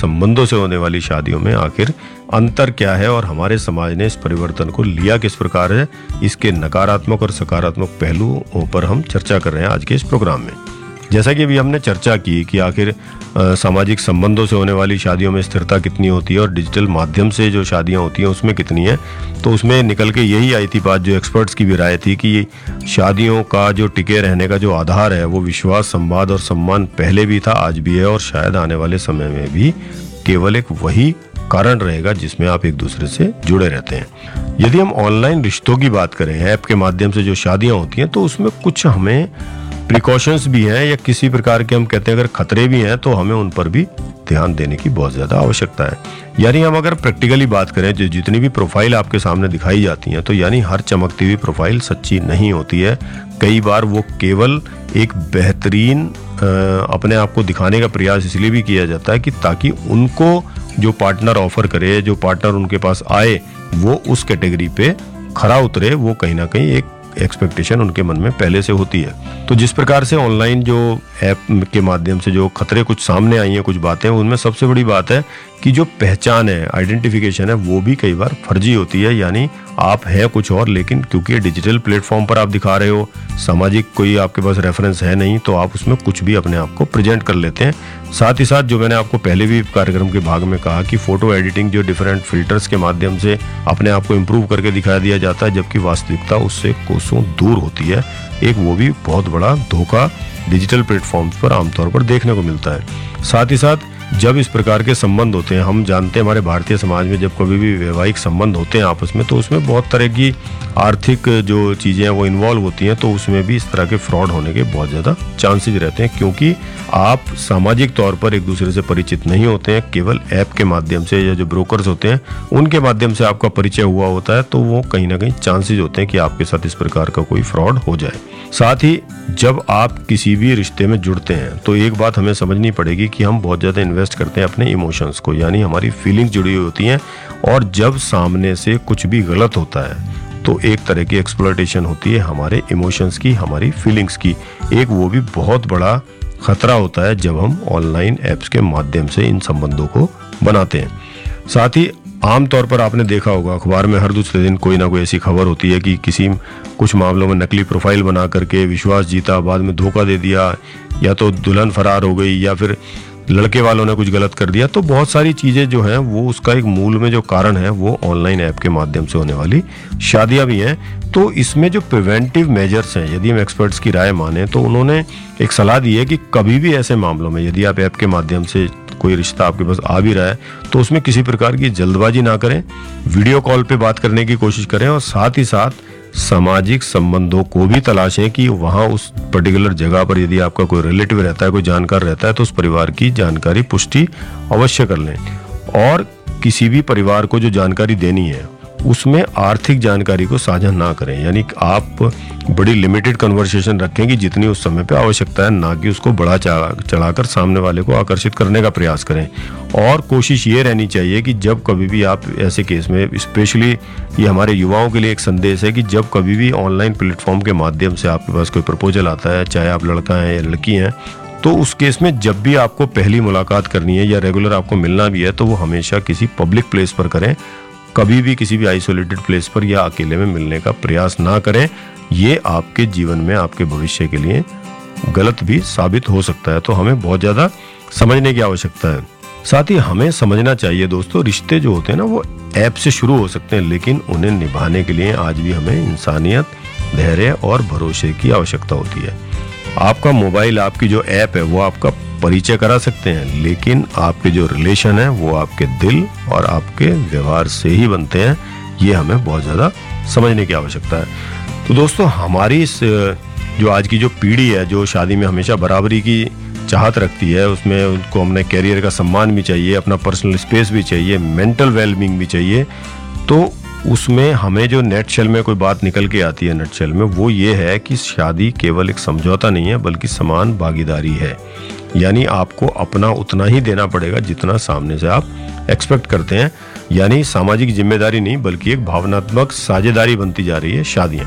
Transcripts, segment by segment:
संबंधों से होने वाली शादियों में आखिर अंतर क्या है और हमारे समाज ने इस परिवर्तन को लिया किस प्रकार है, इसके नकारात्मक और सकारात्मक पहलुओं पर हम चर्चा कर रहे हैं आज के इस प्रोग्राम में। जैसा कि अभी हमने चर्चा की कि आखिर सामाजिक संबंधों से होने वाली शादियों में स्थिरता कितनी होती है और डिजिटल माध्यम से जो शादियां होती हैं उसमें कितनी है, तो उसमें निकल के यही आई थी बात, जो एक्सपर्ट्स की भी राय थी कि शादियों का जो टिके रहने का जो आधार है वो विश्वास, संवाद और सम्मान पहले भी था, आज भी है और शायद आने वाले समय में भी केवल एक वही कारण रहेगा जिसमें आप एक दूसरे से जुड़े रहते हैं। यदि हम ऑनलाइन रिश्तों की बात करें, ऐप के माध्यम से जो शादियां होती हैं, तो उसमें कुछ हमें प्रिकॉशंस भी हैं या किसी प्रकार के हम कहते हैं अगर खतरे भी हैं तो हमें उन पर भी ध्यान देने की बहुत ज़्यादा आवश्यकता है। यानी हम अगर प्रैक्टिकली बात करें, जो जितनी भी प्रोफाइल आपके सामने दिखाई जाती हैं, तो यानी हर चमकती हुई प्रोफाइल सच्ची नहीं होती है। कई बार वो केवल एक बेहतरीन अपने आप को दिखाने का प्रयास इसलिए भी किया जाता है कि ताकि उनको जो पार्टनर ऑफर करे, जो पार्टनर उनके पास आए, वो उस कैटेगरी पे खरा उतरे, वो कहीं ना कहीं एक एक्सपेक्टेशन उनके मन में पहले से होती है। तो जिस प्रकार से ऑनलाइन जो ऐप के माध्यम से जो खतरे कुछ सामने आई हैं, कुछ बातें, उनमें सबसे बड़ी बात है कि जो पहचान है, आइडेंटिफिकेशन है, वो भी कई बार फर्जी होती है। यानी आप है कुछ और, लेकिन क्योंकि डिजिटल प्लेटफॉर्म पर आप दिखा रहे हो, सामाजिक कोई आपके पास रेफरेंस है नहीं, तो आप उसमें कुछ भी अपने आप को प्रेजेंट कर लेते हैं। साथ ही साथ जो मैंने आपको पहले भी कार्यक्रम के भाग में कहा कि फोटो एडिटिंग जो डिफरेंट फिल्टर्स के माध्यम से अपने आप को इम्प्रूव करके दिखा दिया जाता है, जबकि वास्तविकता उससे कोसों दूर होती है। एक वो भी बहुत बड़ा धोखा डिजिटल प्लेटफॉर्म्स पर आमतौर पर देखने को मिलता है। साथ ही साथ जब इस प्रकार के संबंध होते हैं, हम जानते हैं हमारे भारतीय समाज में जब कभी भी वैवाहिक संबंध होते हैं आपस में, तो उसमें बहुत तरह की आर्थिक जो चीज़ें हैं वो इन्वॉल्व होती हैं, तो उसमें भी इस तरह के फ्रॉड होने के बहुत ज़्यादा चांसेस रहते हैं, क्योंकि आप सामाजिक तौर पर एक दूसरे से परिचित नहीं होते हैं। केवल ऐप के माध्यम से या जो ब्रोकर्स होते हैं उनके माध्यम से आपका परिचय हुआ होता है, तो वो कहीं ना कहीं चांसेस होते हैं कि आपके साथ इस प्रकार का कोई फ्रॉड हो जाए। साथ ही जब आप किसी भी रिश्ते में जुड़ते हैं तो एक बात हमें समझनी पड़ेगी कि हम बहुत ज़्यादा इन्वेस्ट करते हैं अपने इमोशंस को, यानी हमारी फीलिंग्स जुड़ी हुई होती हैं, और जब सामने से कुछ भी गलत होता है तो एक तरह की एक्सप्लॉयटेशन होती है हमारे इमोशंस की, हमारी फीलिंग्स की। एक वो भी बहुत बड़ा खतरा होता है जब हम ऑनलाइन ऐप्स के माध्यम से इन संबंधों को बनाते हैं। साथ ही आमतौर पर आपने देखा होगा अखबार में हर दूसरे दिन कोई ना कोई ऐसी खबर होती है कि किसी कुछ मामलों में नकली प्रोफाइल बना करके विश्वास जीता, बाद में धोखा दे दिया, या तो दुल्हन फरार हो गई, या फिर लड़के वालों ने कुछ गलत कर दिया। तो बहुत सारी चीज़ें जो हैं वो उसका एक मूल में जो कारण है वो ऑनलाइन ऐप के माध्यम से होने वाली शादियां भी हैं। तो इसमें जो प्रिवेंटिव मेजर्स हैं, यदि हम एक्सपर्ट्स की राय माने, तो उन्होंने एक सलाह दी है कि कभी भी ऐसे मामलों में यदि आप ऐप के माध्यम से कोई रिश्ता आपके पास आ भी रहा है तो उसमें किसी प्रकार की जल्दबाजी ना करें, वीडियो कॉल पे बात करने की कोशिश करें, और साथ ही साथ सामाजिक संबंधों को भी तलाशें कि वहाँ उस पर्टिकुलर जगह पर यदि आपका कोई रिलेटिव रहता है, कोई जानकार रहता है, तो उस परिवार की जानकारी पुष्टि अवश्य कर लें। और किसी भी परिवार को जो जानकारी देनी है उसमें आर्थिक जानकारी को साझा ना करें, यानी आप बड़ी लिमिटेड कन्वर्सेशन रखें कि जितनी उस समय पे आवश्यकता है, ना कि उसको बढ़ा चढ़ाकर सामने वाले को आकर्षित करने का प्रयास करें। और कोशिश ये रहनी चाहिए कि जब कभी भी आप ऐसे केस में, स्पेशली ये हमारे युवाओं के लिए एक संदेश है कि जब कभी भी ऑनलाइन प्लेटफॉर्म के माध्यम से आपके पास कोई प्रपोजल आता है, चाहे आप लड़का हैं या लड़की हैं, तो उस केस में जब भी आपको पहली मुलाकात करनी है या रेगुलर आपको मिलना भी है, तो वो हमेशा किसी पब्लिक प्लेस पर करें। कभी भी किसी भी आइसोलेटेड प्लेस पर या अकेले में मिलने का प्रयास ना करें। ये आपके जीवन में, आपके भविष्य के लिए गलत भी साबित हो सकता है, तो हमें बहुत ज़्यादा समझने की आवश्यकता है। साथ ही हमें समझना चाहिए दोस्तों, रिश्ते जो होते हैं ना वो ऐप से शुरू हो सकते हैं, लेकिन उन्हें निभाने के लिए आज भी हमें इंसानियत, धैर्य और भरोसे की आवश्यकता होती है। आपका मोबाइल, आपकी जो ऐप है वो आपका परिचय करा सकते हैं, लेकिन आपके जो रिलेशन है वो आपके दिल और आपके व्यवहार से ही बनते हैं। ये हमें बहुत ज़्यादा समझने की आवश्यकता है। तो दोस्तों, हमारी इस जो आज की जो पीढ़ी है, जो शादी में हमेशा बराबरी की चाहत रखती है, उसमें उनको हमने कैरियर का सम्मान भी चाहिए, अपना पर्सनल स्पेस भी चाहिए, मेंटल वेलबींग भी चाहिए, तो उसमें हमें जो नेटशेल में कोई बात निकल के आती है नेटशेल में, वो ये है कि शादी केवल एक समझौता नहीं है बल्कि समान भागीदारी है। यानी आपको अपना उतना ही देना पड़ेगा जितना सामने से आप एक्सपेक्ट करते हैं। यानी सामाजिक जिम्मेदारी नहीं बल्कि एक भावनात्मक साझेदारी बनती जा रही है शादियां।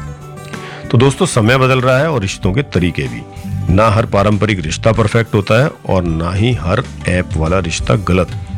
तो दोस्तों, समय बदल रहा है और रिश्तों के तरीके भी। ना हर पारंपरिक रिश्ता परफेक्ट होता है और ना ही हर ऐप वाला रिश्ता गलत।